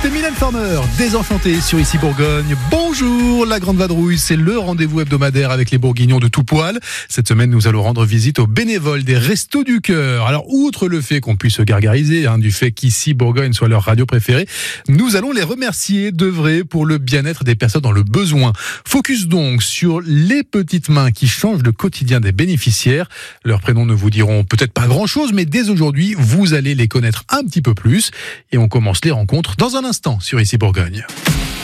C'était Mylène Farmer, Désenchanté sur Ici Bourgogne. Bonjour, la Grande Vadrouille, c'est le rendez-vous hebdomadaire avec les Bourguignons de tout poil. Cette semaine, nous allons rendre visite aux bénévoles des Restos du Cœur. Alors, outre le fait qu'on puisse se gargariser, du fait qu'Ici Bourgogne soit leur radio préférée, nous allons les remercier d'œuvrer pour le bien-être des personnes dans le besoin. Focus donc sur les petites mains qui changent le quotidien des bénéficiaires. Leurs prénoms ne vous diront peut-être pas grand-chose, mais dès aujourd'hui, vous allez les connaître un petit peu plus. Et on commence les rencontres dans un instant sur Ici Bourgogne.